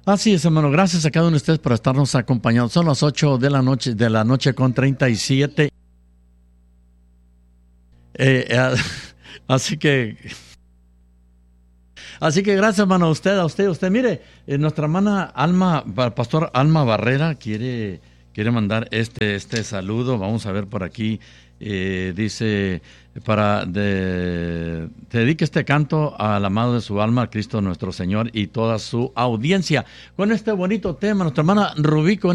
Así es, hermano. Gracias a cada uno de ustedes por estarnos acompañando. Son las 8 de la noche con 37. Eh, eh, así que gracias, hermano, a usted. Mire, nuestra hermana Alma, pastor Alma Barrera, quiere mandar este saludo. Vamos a ver por aquí. Dice, te dedique este canto al amado de su alma, Cristo nuestro Señor, y toda su audiencia. Con este bonito tema, nuestra hermana Rubí,